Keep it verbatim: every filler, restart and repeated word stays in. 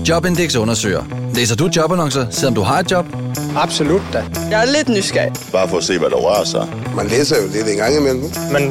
Jobindex undersøger. Læser du jobannoncer, selvom du har et job? Absolut da. Jeg er lidt nysgerrig. Bare for at se, hvad der rører sig. Man læser jo lidt en gang imellem. Men